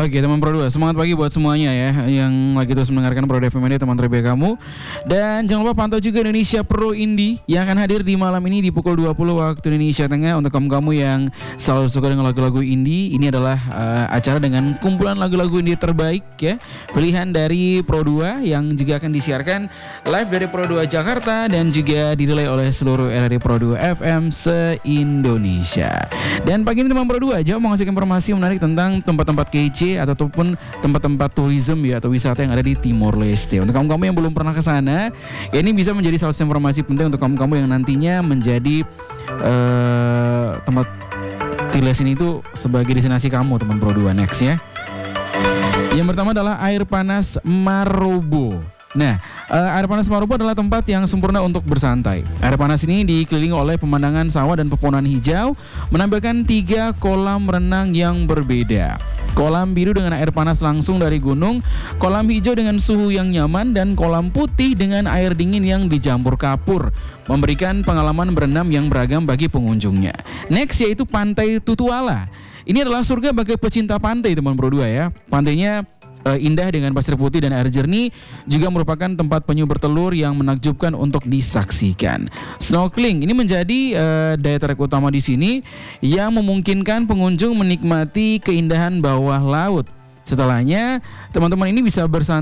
Oke teman Pro 2, semangat pagi buat semuanya ya yang lagi terus mendengarkan Pro FM ini, teman terbaik kamu. Dan jangan lupa pantau juga Indonesia Pro Indie yang akan hadir di malam ini di pukul 20 waktu Indonesia Tengah. Untuk kamu yang selalu suka dengan lagu-lagu indie, ini adalah acara dengan kumpulan lagu-lagu indie terbaik ya, pilihan dari Pro 2 yang juga akan disiarkan live dari Pro 2 Jakarta dan juga dinilai oleh seluruh RRI Pro 2 FM se-Indonesia. Dan pagi ini teman Pro 2 aja mau ngasih informasi menarik tentang tempat-tempat kece ataupun tempat-tempat tourism ya atau wisata yang ada di Timor Leste. Untuk kamu-kamu yang belum pernah ke sana, ya ini bisa menjadi salah satu informasi penting untuk kamu-kamu yang nantinya menjadi tempat tiles ini itu sebagai destinasi kamu teman Pro 2 next ya. Yang pertama adalah air panas Marobo. Nah, air panas Marobo adalah tempat yang sempurna untuk bersantai. Air panas ini dikelilingi oleh pemandangan sawah dan pepohonan hijau, menampilkan 3 kolam renang yang berbeda. Kolam biru dengan air panas langsung dari gunung, kolam hijau dengan suhu yang nyaman, dan kolam putih dengan air dingin yang dicampur kapur, memberikan pengalaman berenang yang beragam bagi pengunjungnya. Next yaitu Pantai Tutuala. Ini adalah surga bagi pecinta pantai teman Pro 2 ya. Pantainya indah dengan pasir putih dan air jernih, juga merupakan tempat penyu bertelur yang menakjubkan untuk disaksikan. Snorkeling ini menjadi daya tarik utama di sini yang memungkinkan pengunjung menikmati keindahan bawah laut. Setelahnya, teman-teman ini bisa bersantai